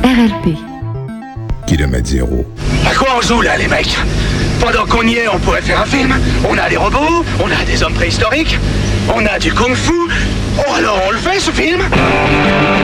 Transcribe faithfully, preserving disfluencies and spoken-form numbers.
R L P. Kilomètre zéro. À quoi on joue là, les mecs? Pendant qu'on y est, on pourrait faire un film. On a des robots, on a des hommes préhistoriques, on a du kung-fu. Oh alors on le fait ce film?